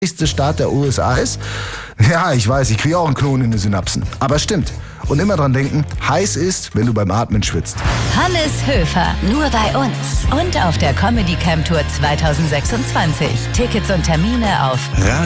Staat der USA ist? Ja, ich weiß, ich kriege auch einen Knoten in den Synapsen. Aber stimmt. Und immer dran denken, heiß ist, wenn du beim Atmen schwitzt. Hannes Höfer, nur bei uns. Und auf der Comedy Camp Tour 2026. Tickets und Termine auf